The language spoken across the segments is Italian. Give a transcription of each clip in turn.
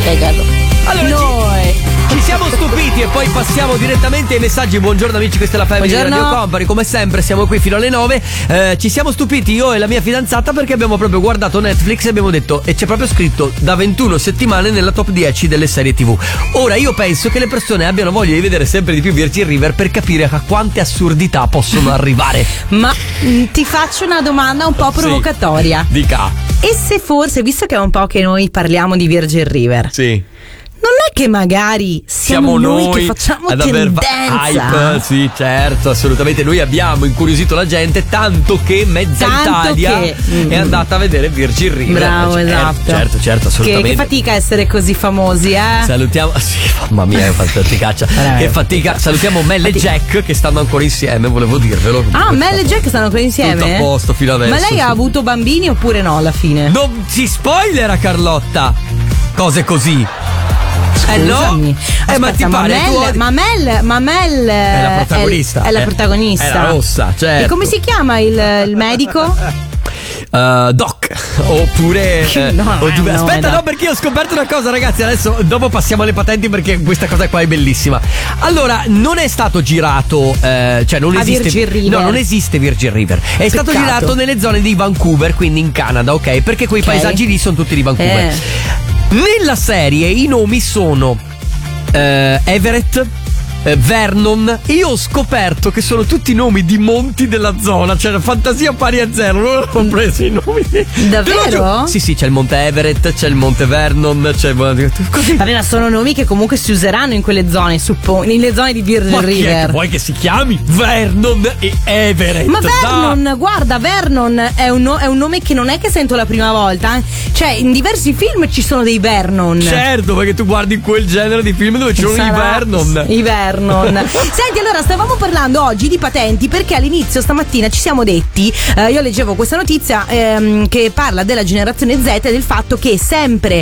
Spiegalo. Allora, ci siamo stupiti e poi passiamo direttamente ai messaggi. Buongiorno amici, questa è la Family di Radio Company. Come sempre siamo qui fino alle 9. Ci siamo stupiti io e la mia fidanzata perché abbiamo proprio guardato Netflix e abbiamo detto, e c'è proprio scritto da 21 settimane nella top 10 delle serie TV. Ora io penso che le persone abbiano voglia di vedere sempre di più Virgin River per capire a quante assurdità possono arrivare. Ma ti faccio una domanda un po' provocatoria. Sì, dica. E se forse, visto che è un po' che noi parliamo di Virgin River, sì, non è che magari siamo noi che facciamo ad tendenza? Hype, sì, certo, assolutamente. Noi abbiamo incuriosito la gente tanto che mezza Italia è andata a vedere Virgin River. Bravo, esatto. Certo, assolutamente. Che fatica essere così famosi, Salutiamo, sì, mamma mia, è faticaccia. Che fatica. Salutiamo Mel e Jack che stanno ancora insieme, volevo dirvelo. Mel e Jack stanno ancora insieme? Tutto a posto fino adesso. Ma lei ha avuto bambini oppure no alla fine? Non si spoilera, Carlotta. Cose così. Scusami. No? Ma ti pare ma Mel è la protagonista. È la protagonista. È la rossa, certo. E come si chiama il medico? Doc. Oppure aspetta, no, perché io ho scoperto una cosa, ragazzi. Adesso dopo passiamo alle patenti perché questa cosa qua è bellissima. Allora, non è stato girato, cioè non esiste Virgin River. No, non esiste Virgin River. È stato girato nelle zone di Vancouver, quindi in Canada, ok? Perché quei paesaggi lì sono tutti di Vancouver. Nella serie i nomi sono Everett, Vernon, e io ho scoperto che sono tutti nomi di monti della zona, cioè fantasia pari a zero, non ho preso i nomi. Davvero? Sì, c'è il monte Everett, c'è il monte Vernon, c'è così. Vabbè, sono nomi che comunque si useranno in quelle zone, nelle zone di Virgin River. Chi è che vuoi che si chiami Vernon e Everett? Ma Vernon, guarda, Vernon è un nome che non è che sento la prima volta. Cioè, in diversi film ci sono dei Vernon. Certo, perché tu guardi quel genere di film dove ci sono i Vernon. I Vernon. Senti, allora stavamo parlando oggi di patenti perché all'inizio stamattina ci siamo detti, io leggevo questa notizia che parla della generazione Z e del fatto che è sempre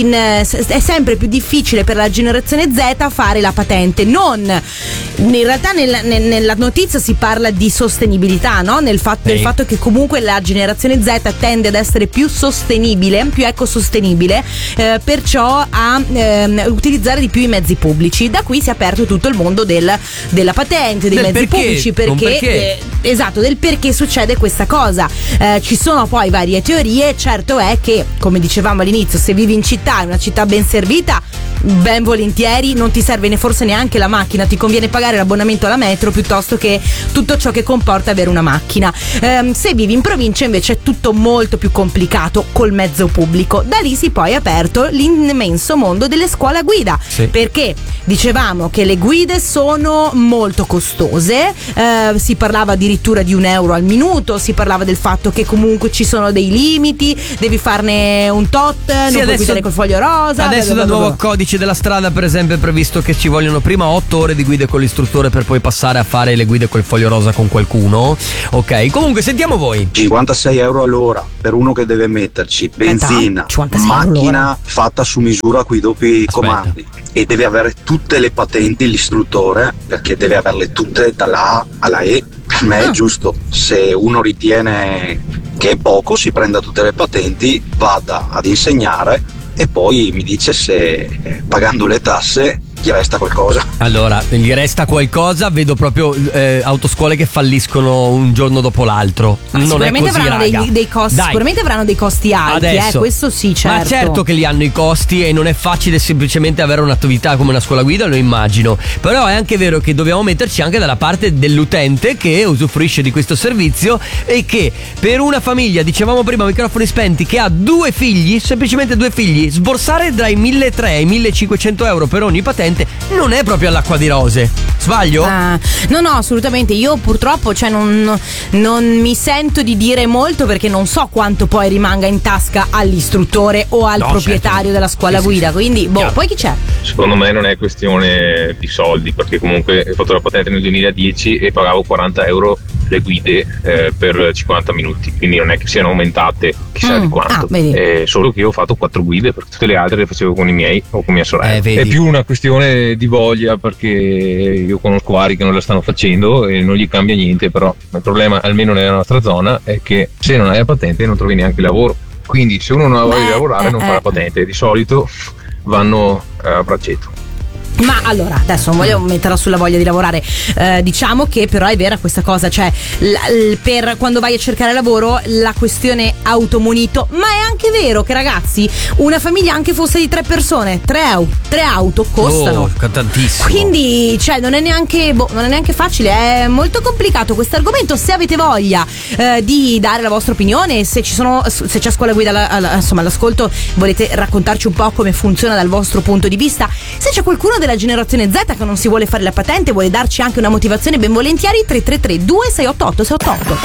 più difficile per la generazione Z fare la patente. In realtà nella notizia si parla di sostenibilità, no? Del fatto che comunque la generazione Z tende ad essere più sostenibile, più ecosostenibile, perciò a utilizzare di più i mezzi pubblici. Da qui si è aperto tutto il mondo della patente, dei mezzi pubblici, perché esatto, del perché succede questa cosa. Ci sono poi varie teorie. Certo è che, come dicevamo all'inizio, se vivi in città, in una città ben servita, ben volentieri non ti serve forse neanche la macchina, ti conviene pagare l'abbonamento alla metro piuttosto che tutto ciò che comporta avere una macchina. Se vivi in provincia invece è tutto molto più complicato col mezzo pubblico. Da lì si poi è aperto l'immenso mondo delle scuole a guida, perché dicevamo che le guide sono molto costose, si parlava addirittura di €1 al minuto, si parlava del fatto che comunque ci sono dei limiti, devi farne un tot, non puoi guidare col foglio rosa. Adesso dal nuovo codice della strada, per esempio, è previsto che ci vogliono prima 8 ore di guide con l'istruttore per poi passare a fare le guide col foglio rosa con qualcuno. Ok, comunque sentiamo voi. €56 all'ora per uno che deve metterci benzina, macchina fatta su misura con i doppi comandi, e deve avere tutte le patenti l'istruttore, perché deve averle tutte dalla A alla E. Per me è giusto, se uno ritiene che è poco si prenda tutte le patenti, vada ad insegnare e poi mi dice se pagando le tasse gli resta qualcosa. Allora, gli resta qualcosa, vedo proprio autoscuole che falliscono un giorno dopo l'altro. Non è così, avranno dei costi, sicuramente avranno dei costi alti. Adesso, questo sì, certo. Ma certo che li hanno i costi e non è facile semplicemente avere un'attività come una scuola guida, lo immagino. Però è anche vero che dobbiamo metterci anche dalla parte dell'utente che usufruisce di questo servizio e che per una famiglia, dicevamo prima, microfoni spenti, che ha 2 figli, semplicemente 2 figli, sborsare tra i 1.300 e i 1.500 euro per ogni patente non è proprio all'acqua di rose. Sbaglio? No, assolutamente. Io purtroppo non mi sento di dire molto perché non so quanto poi rimanga in tasca all'istruttore o al proprietario della scuola guida. Quindi, poi chi c'è? Secondo me non è questione di soldi, perché comunque ho fatto la patente nel 2010 e pagavo €40 le guide per 50 minuti, quindi non è che siano aumentate chissà di quanto. Solo che io ho fatto 4 guide, perché tutte le altre le facevo con i miei o con mia sorella. È più una questione di voglia, perché io conosco vari che non la stanno facendo e non gli cambia niente, però il problema, almeno nella nostra zona, è che se non hai la patente non trovi neanche lavoro, quindi se uno non ha voglia di lavorare non fa la patente. Di solito vanno a braccetto. Ma allora, adesso non voglio metterla sulla voglia di lavorare, diciamo che però è vera questa cosa, cioè per quando vai a cercare lavoro la questione automunito, ma è anche vero che ragazzi, una famiglia anche fosse di 3 persone, 3 auto costano. Tantissimo. Quindi, cioè, non è neanche facile, è molto complicato questo argomento. Se avete voglia di dare la vostra opinione, se c'è scuola guida insomma all'ascolto, volete raccontarci un po' come funziona dal vostro punto di vista, se c'è qualcuno della generazione Z che non si vuole fare la patente, vuole darci anche una motivazione, ben volentieri. 333 2688 688.